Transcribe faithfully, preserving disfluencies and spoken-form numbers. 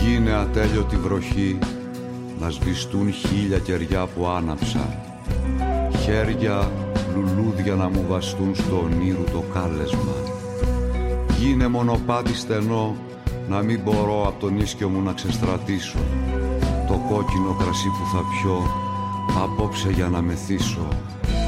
Γίνε ατέλειωτη βροχή, να σβηστούν χίλια κεριά που άναψα, χέρια λουλούδια να μου βαστούν στο ονείρου το κάλεσμα. Γίνε μονοπάτι στενό, να μην μπορώ απ' τον ίσκιο μου να ξεστρατήσω το κόκκινο κρασί που θα πιω απόψε για να μεθύσω.